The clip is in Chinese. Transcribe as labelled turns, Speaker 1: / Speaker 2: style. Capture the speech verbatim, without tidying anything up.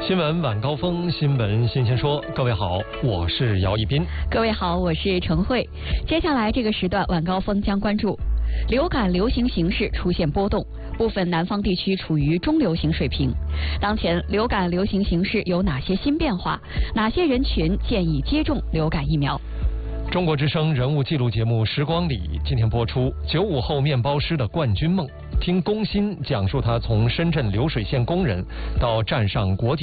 Speaker 1: 新闻晚高峰，新闻新鲜说。各位好，我是姚一斌。
Speaker 2: 各位好，我是程慧。接下来这个时段晚高峰将关注流感流行形势出现波动，部分南方地区处于中流行水平。当前流感流行形势有哪些新变化？哪些人群建议接种流感疫苗？
Speaker 1: 中国之声人物纪录节目《时光里》今天播出九五后面包师的冠军梦，听龚鑫讲述他从深圳流水线工人到站上国际